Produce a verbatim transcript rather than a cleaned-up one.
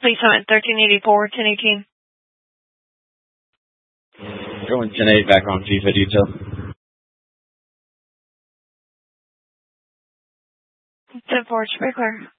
Please summit thirteen eighty-four, ten eighteen. Going ten eight back on FIFA detail. ten four, it's pretty clear.